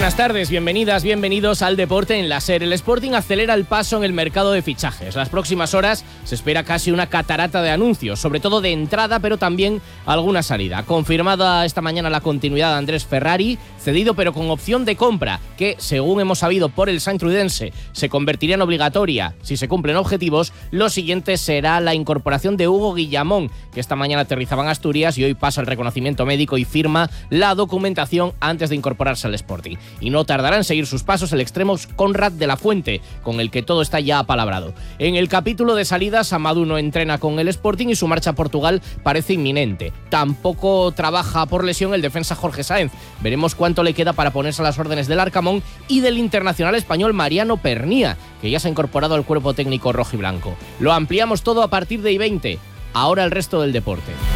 buenas tardes, bienvenidas, bienvenidos al Deporte en la SER. El Sporting acelera el paso en el mercado de fichajes. Las próximas horas se espera casi una catarata de anuncios, sobre todo de entrada, pero también alguna salida. Confirmada esta mañana la continuidad de Andrés Ferrari, cedido pero con opción de compra, que según hemos sabido por el Saint-Trudense, se convertiría en obligatoria si se cumplen objetivos. Lo siguiente será la incorporación de Hugo Guillamón, que esta mañana aterrizaba en Asturias y hoy pasa el reconocimiento médico y firma la documentación antes de incorporarse al Sporting. Y no tardará en seguir sus pasos el extremo Conrad de la Fuente, con el que todo está ya apalabrado. En el capítulo de salidas, Amadou no entrena con el Sporting y su marcha a Portugal parece inminente. Tampoco trabaja por lesión el defensa Jorge Sáenz. Veremos cuánto le queda para ponerse a las órdenes del Arcamón y del internacional español Mariano Pernía, que ya se ha incorporado al cuerpo técnico rojiblanco. Lo ampliamos todo a partir de I20. Ahora el resto del deporte.